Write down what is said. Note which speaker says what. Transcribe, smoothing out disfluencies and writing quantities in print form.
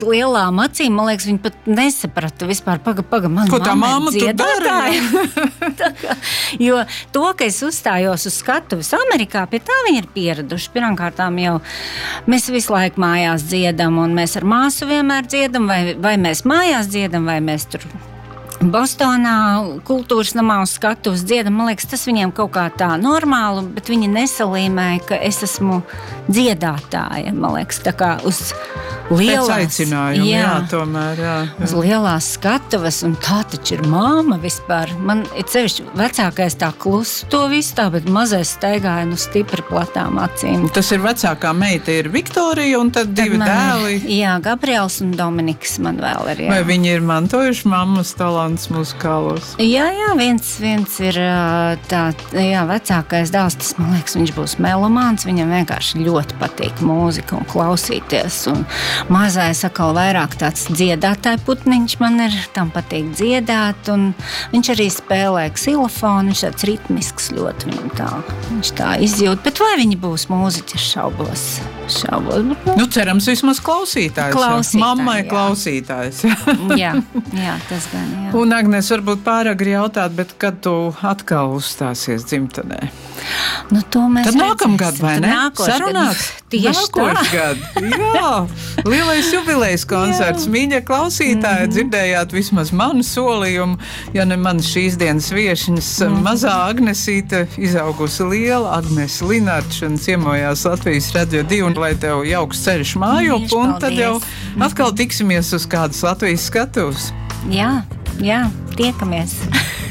Speaker 1: lielām acīm, man liekas, viņi pat nesaprata vispār, paga, man
Speaker 2: ko tā mamma
Speaker 1: ir dziedātāja. Jo to, ka es uzstājos uz skatuves Amerikā, pie tā viņi ir pieraduši. Pirmkārtām jau mēs visu laiku mājās dziedam, un mēs ar māsu vienmēr dziedam, vai mēs mājās dziedam, vai mēs tur Bostonā kultūras namā uz skatuves dziedam. Man liekas, tas viņiem kaut kā tā normāli, bet viņi nesalīmēja, ka es esmu dziedātāja. Man liekas, tā kā uz lielās,
Speaker 2: aicinājumu, jā, tomēr, jā.
Speaker 1: Uz lielās skatuves, un tā taču ir māma vispār. Man ir sevišķi vecākais tā klusu to visu tā, bet mazais staigāja nu stipri platām acīm.
Speaker 2: Tas ir vecākā meita ir Viktorija, un tad divi dēli.
Speaker 1: Jā, Gabriels un Dominiks man vēl ir, jā.
Speaker 2: Vai viņi ir mantojuši mammas talants muzikālos?
Speaker 1: Jā, viens ir tā, jā, vecākais dēls, tas, man liekas, viņš būs melomāns, viņam vienkārši ļoti patīk mūzika un klausīties, un mazais atkal vairāk tāds dziedātāja putniņš man ir, tam patīk dziedāt, un viņš arī spēlē ksilofonu, viņš tāds ritmisks ļoti, viņš tā izjūt, bet vai viņi būs mūziķi, es šaubos.
Speaker 2: Nu, cerams, vismaz klausītājs. Mammai
Speaker 1: jā.
Speaker 2: Klausītājs.
Speaker 1: jā, tas gan, jā.
Speaker 2: Un, Agnes, varbūt pāragri jautāt, bet kad tu atkal uzstāsies dzimtenē?
Speaker 1: Nu, to mēs
Speaker 2: tad nākamgad, vai ne?
Speaker 1: Sarunāts?
Speaker 2: Nākošgad. Jā, lielais jubilejas koncerts. Mīļie klausītāji, dzirdējāt vismaz manu solījumu, ja ne man šīs dienas viešņas. Mazā Agnesīte izaugusi liela, Agnes Linarč, un ciemojās Latvijas Radio 2, un lai tev jauks ceļš mājup, un tad jau atkal tiksimies uz kādas Latvijas skatuves.
Speaker 1: Jā, tiekamies.